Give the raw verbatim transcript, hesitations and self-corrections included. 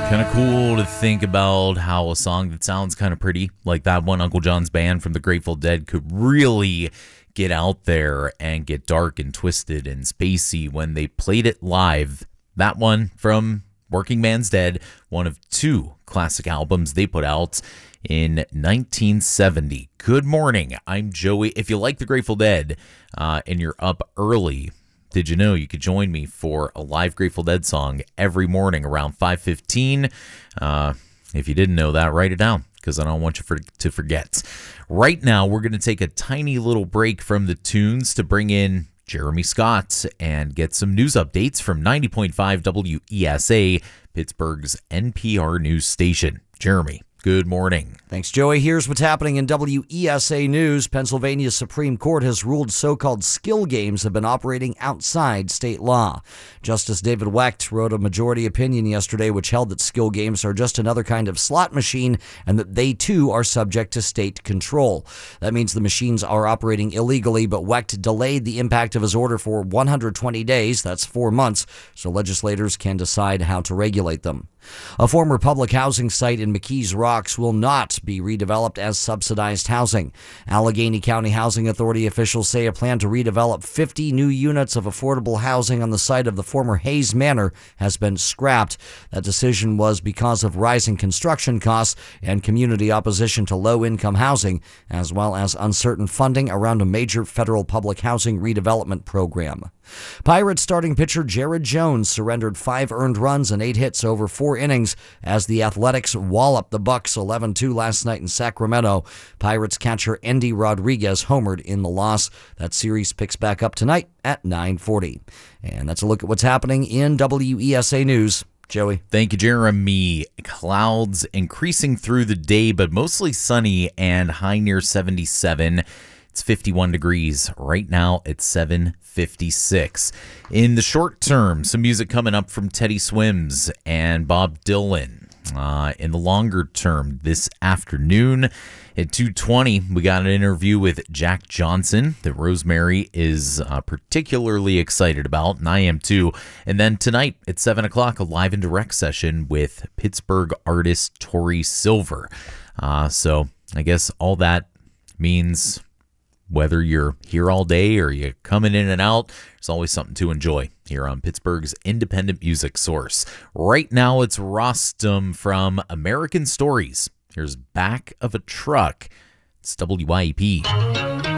Kind of cool to think about how a song that sounds kind of pretty, like that one Uncle John's Band from the Grateful Dead, could really get out there and get dark and twisted and spacey when they played it live. That one from Working Man's Dead, one of two classic albums they put out in nineteen seventy. Good morning, I'm Joey. If you like the Grateful Dead uh, and you're up early, did you know you could join me for a live Grateful Dead song every morning around five fifteen? Uh, if you didn't know that, write it down because I don't want you for, to forget. Right now, we're going to take a tiny little break from the tunes to bring in Jeremy Scott and get some news updates from ninety point five W E S A, Pittsburgh's N P R news station. Jeremy, good morning. Thanks, Joey. Here's what's happening in W E S A News. Pennsylvania's Supreme Court has ruled so-called skill games have been operating outside state law. Justice David Wecht wrote a majority opinion yesterday which held that skill games are just another kind of slot machine and that they, too, are subject to state control. That means the machines are operating illegally, but Wecht delayed the impact of his order for one hundred twenty days, that's four months, so legislators can decide how to regulate them. A former public housing site in McKees Rocks will not be redeveloped as subsidized housing. Allegheny County Housing Authority officials say a plan to redevelop fifty new units of affordable housing on the site of the former Hayes Manor has been scrapped. That decision was because of rising construction costs and community opposition to low-income housing, as well as uncertain funding around a major federal public housing redevelopment program. Pirates starting pitcher Jared Jones surrendered five earned runs and eight hits over four innings as the Athletics walloped the Bucks eleven two last night in Sacramento. Pirates catcher Endy Rodriguez homered in the loss. That series picks back up tonight at nine forty. And that's a look at what's happening in W E S A News. Joey. Thank you, Jeremy. Clouds increasing through the day, but mostly sunny and high near seventy-seven. It's fifty-one degrees right now at seven fifty-six. In the short term, some music coming up from Teddy Swims and Bob Dylan. Uh, in the longer term, this afternoon at two twenty, we got an interview with Jack Johnson that Rosemary is uh, particularly excited about, and I am too. And then tonight at seven o'clock, a live and direct session with Pittsburgh artist Tori Silver. Uh, so I guess all that means whether you're here all day or you're coming in and out, there's always something to enjoy here on Pittsburgh's independent music source. Right now, it's Rostam from American Stories. Here's Back of a Truck. It's W I E P.